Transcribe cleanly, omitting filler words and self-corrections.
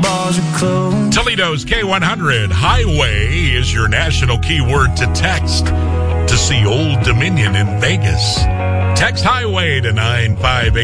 bars are closed. Toledo's K100 Highway is your national keyword to text to see Old Dominion in Vegas. Text Highway to 958.